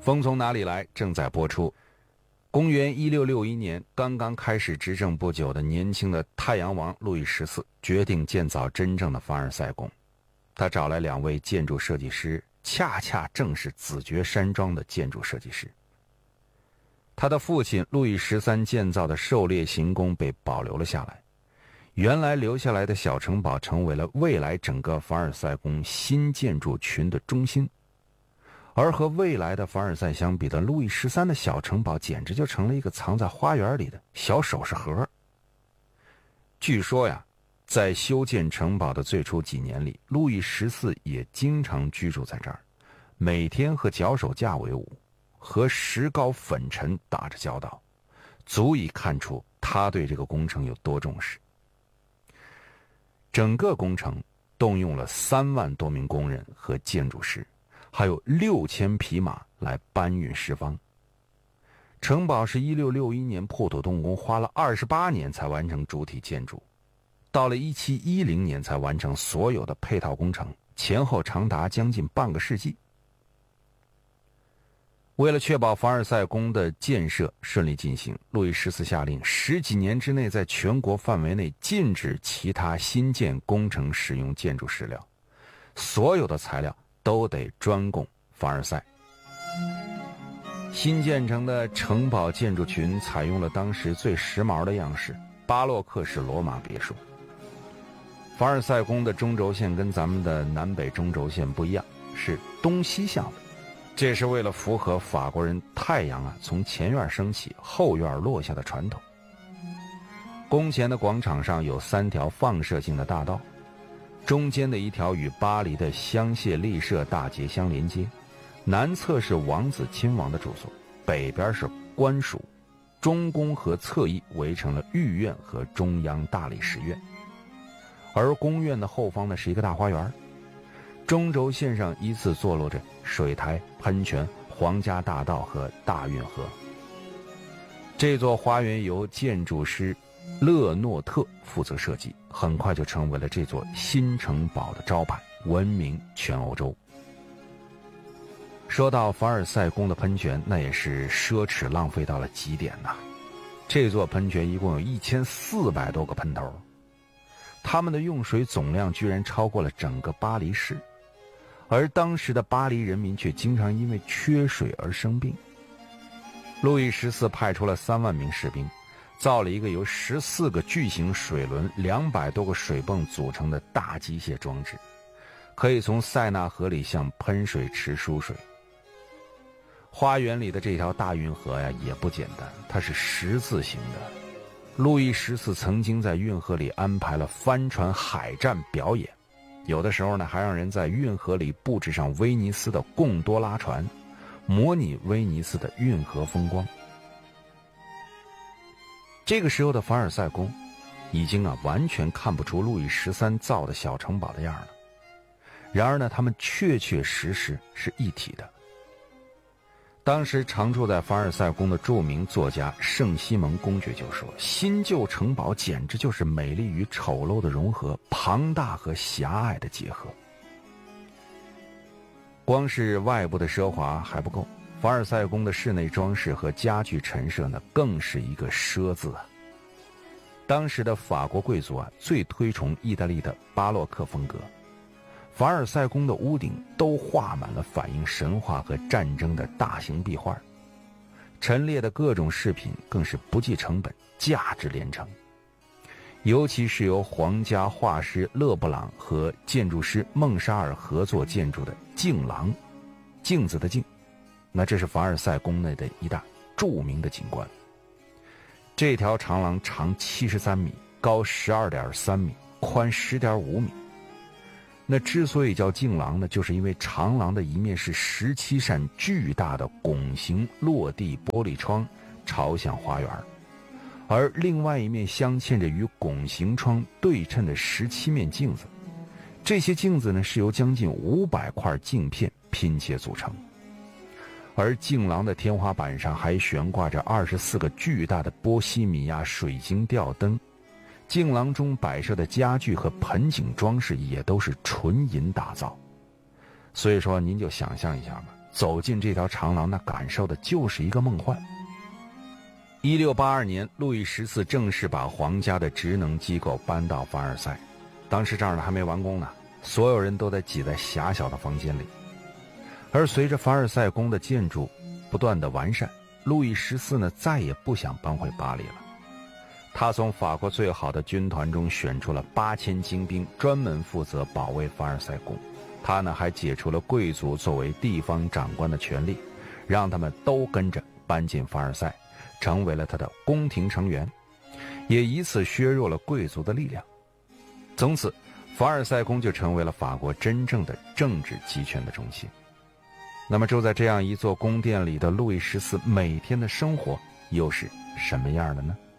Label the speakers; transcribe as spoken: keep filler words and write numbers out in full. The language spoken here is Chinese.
Speaker 1: 风从哪里来正在播出。公元一六六一年，刚刚开始执政不久的年轻的太阳王路易十四决定建造真正的凡尔赛宫。他找来两位建筑设计师，恰恰正是子爵山庄的建筑设计师。他的父亲路易十三建造的狩猎行宫被保留了下来，原来留下来的小城堡成为了未来整个凡尔赛宫新建筑群的中心。而和未来的凡尔赛相比的，路易十三的小城堡简直就成了一个藏在花园里的小首饰盒。据说呀，在修建城堡的最初几年里，路易十四也经常居住在这儿，每天和脚手架为伍，和石膏粉尘打着交道，足以看出他对这个工程有多重视。整个工程动用了三万多名工人和建筑师，还有六千匹马来搬运石方。城堡是一六六一年破土动工，花了二十八年才完成主体建筑，到了一七一零年才完成所有的配套工程，前后长达将近半个世纪。为了确保凡尔赛宫的建设顺利进行，路易十四下令十几年之内在全国范围内禁止其他新建工程使用建筑石料，所有的材料都得专供凡尔赛。新建成的城堡建筑群采用了当时最时髦的样式，巴洛克式罗马别墅。凡尔赛宫的中轴线跟咱们的南北中轴线不一样，是东西向的，这是为了符合法国人太阳啊从前院升起后院落下的传统。宫前的广场上有三条放射性的大道，中间的一条与巴黎的香榭丽舍大街相连接，南侧是王子亲王的住所，北边是官署，中宫和侧翼围成了御苑和中央大理石院，而宫院的后方呢是一个大花园。中轴线上依次坐落着水台、喷泉、皇家大道和大运河。这座花园由建筑师勒诺特负责设计，很快就成为了这座新城堡的招牌，闻名全欧洲。说到凡尔赛宫的喷泉，那也是奢侈浪费到了极点呐。这座喷泉一共有一千四百多个喷头，它们的用水总量居然超过了整个巴黎市，而当时的巴黎人民却经常因为缺水而生病。路易十四派出了三万名士兵，造了一个由十四个巨型水轮、两百多个水泵组成的大机械装置，可以从塞纳河里向喷水池输水。花园里的这条大运河呀也不简单，它是十字形的。路易十四曾经在运河里安排了帆船海战表演，有的时候呢还让人在运河里布置上威尼斯的贡多拉船，模拟威尼斯的运河风光。这个时候的凡尔赛宫已经啊完全看不出路易十三造的小城堡的样了，然而呢他们确确实实是一体的。当时常住在凡尔赛宫的著名作家圣西蒙公爵就说，新旧城堡简直就是美丽与丑陋的融合，庞大和狭隘的结合。光是外部的奢华还不够，凡尔赛宫的室内装饰和家具陈设呢更是一个奢字啊。当时的法国贵族啊最推崇意大利的巴洛克风格，凡尔赛宫的屋顶都画满了反映神话和战争的大型壁画，陈列的各种饰品更是不计成本，价值连城。尤其是由皇家画师勒布朗和建筑师孟沙尔合作建筑的镜廊，镜子的镜，那这是凡尔赛宫内的一大著名的景观。这条长廊长七十三米，高十二点三米，宽十点五米。那之所以叫镜廊呢，就是因为长廊的一面是十七扇巨大的拱形落地玻璃窗朝向花园，而另外一面镶嵌着与拱形窗对称的十七面镜子。这些镜子呢是由将近五百块镜片拼接组成，而镜廊的天花板上还悬挂着二十四个巨大的波西米亚水晶吊灯。镜廊中摆设的家具和盆景装饰也都是纯银打造，所以说您就想象一下吧， 走进这条长廊，那感受的就是一个梦幻。一六八二年，路易十四正式把皇家的职能机构搬到凡尔赛，当时这儿呢还没完工呢，所有人都在挤在狭小的房间里。而随着凡尔赛宫的建筑不断的完善，路易十四呢再也不想搬回巴黎了。他从法国最好的军团中选出了八千精兵，专门负责保卫凡尔赛宫。他呢还解除了贵族作为地方长官的权利，让他们都跟着搬进凡尔赛，成为了他的宫廷成员，也以此削弱了贵族的力量。从此，凡尔赛宫就成为了法国真正的政治集权的中心。那么住在这样一座宫殿里的路易十四，每天的生活又是什么样的呢？